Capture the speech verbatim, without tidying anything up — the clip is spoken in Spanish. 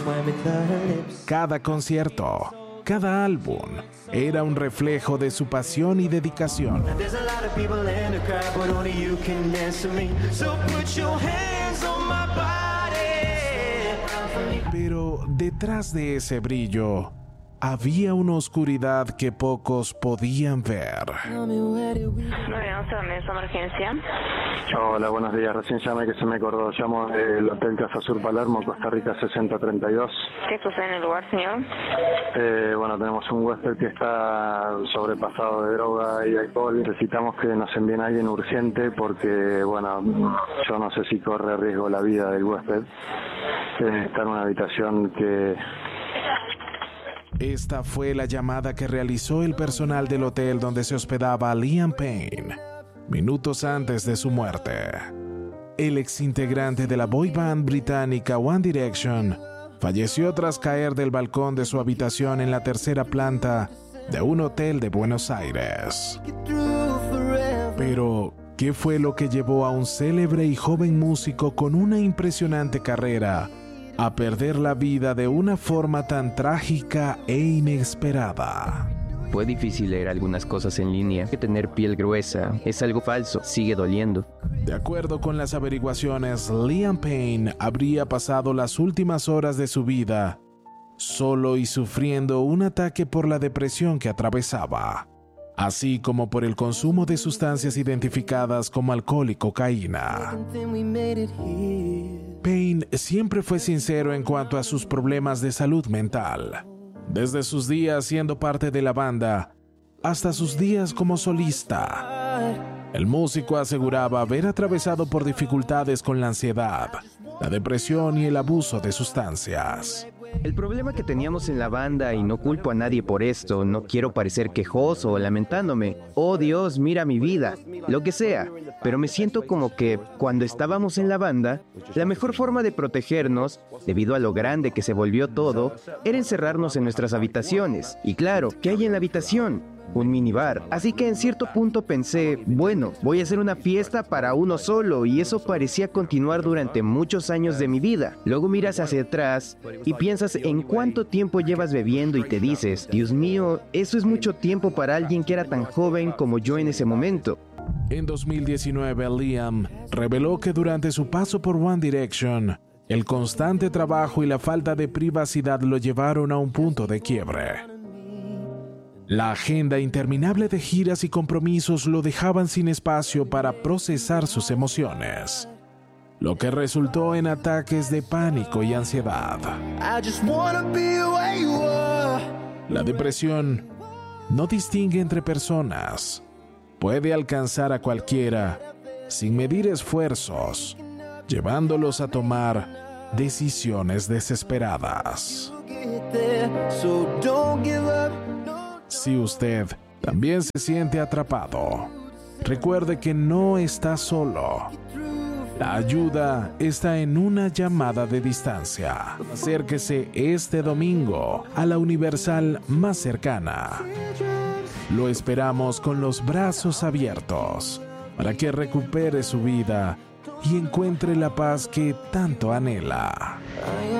Cada concierto, cada álbum, era un reflejo de su pasión y dedicación. Pero detrás de ese brillo, había una oscuridad que pocos podían ver. nueve once, ¿dónde es emergencia? Hola, buenos días. Recién llamé que se me acordó. Llamo del Hotel Casa Sur Palermo, Costa Rica sesenta treinta y dos. ¿Qué sucede en el lugar, señor? Eh, bueno, tenemos un huésped que está sobrepasado de droga y alcohol. Necesitamos que nos envíen a alguien urgente porque, bueno, yo no sé si corre riesgo la vida del huésped. Eh, está en una habitación que... Esta fue la llamada que realizó el personal del hotel donde se hospedaba Liam Payne, minutos antes de su muerte. El exintegrante de la boy band británica One Direction falleció tras caer del balcón de su habitación en la tercera planta de un hotel de Buenos Aires. Pero, ¿qué fue lo que llevó a un célebre y joven músico con una impresionante carrera a perder la vida de una forma tan trágica e inesperada? Fue difícil leer algunas cosas en línea, que tener piel gruesa es algo falso, sigue doliendo. De acuerdo con las averiguaciones, Liam Payne habría pasado las últimas horas de su vida solo y sufriendo un ataque por la depresión que atravesaba, así como por el consumo de sustancias identificadas como alcohol y cocaína. Payne siempre fue sincero en cuanto a sus problemas de salud mental, desde sus días siendo parte de la banda hasta sus días como solista. El músico aseguraba haber atravesado por dificultades con la ansiedad, la depresión y el abuso de sustancias. El problema que teníamos en la banda, y no culpo a nadie por esto, no quiero parecer quejoso o lamentándome, oh Dios, mira mi vida, lo que sea, pero me siento como que cuando estábamos en la banda, la mejor forma de protegernos, debido a lo grande que se volvió todo, era encerrarnos en nuestras habitaciones. Y claro, ¿qué hay en la habitación? Un minibar. Así que en cierto punto pensé, bueno, voy a hacer una fiesta para uno solo, y eso parecía continuar durante muchos años de mi vida. Luego miras hacia atrás y piensas en cuánto tiempo llevas bebiendo y te dices, Dios mío, eso es mucho tiempo para alguien que era tan joven como yo en ese momento. En dos mil diecinueve, Liam reveló que durante su paso por One Direction, el constante trabajo y la falta de privacidad lo llevaron a un punto de quiebre. La agenda interminable de giras y compromisos lo dejaban sin espacio para procesar sus emociones, lo que resultó en ataques de pánico y ansiedad. La depresión no distingue entre personas. Puede alcanzar a cualquiera sin medir esfuerzos, llevándolos a tomar decisiones desesperadas. Si usted también se siente atrapado, recuerde que no está solo. La ayuda está en una llamada de distancia. Acérquese este domingo a la Universal más cercana. Lo esperamos con los brazos abiertos para que recupere su vida y encuentre la paz que tanto anhela.